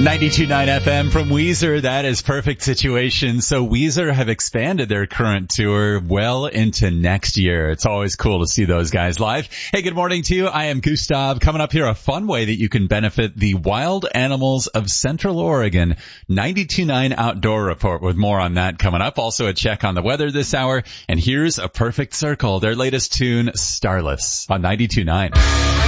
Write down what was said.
92.9 FM from Weezer. That is Perfect Situation. So Weezer have expanded their current tour well into next year. It's always cool to see those guys live. Hey, good morning to you. I am Gustav. Coming up here, a fun way that you can benefit the wild animals of Central Oregon. 92.9 Outdoor Report with more on that coming up. Also a check on the weather this hour. And here's A Perfect Circle, their latest tune, Starless, on 92.9.